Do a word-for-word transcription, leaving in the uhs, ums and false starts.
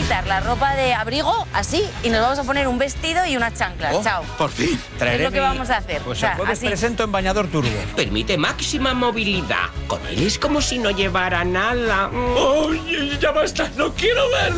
quitar la ropa de abrigo, así, y nos vamos a poner un vestido y unas chanclas. Oh, Chao. por fin. Es lo que vamos a hacer. Pues o sea, el jueves así. presento en bañador turbo. Permite máxima movilidad. Con él es como si no llevara nada. ¡Oye, ya basta! ¡No quiero verlo!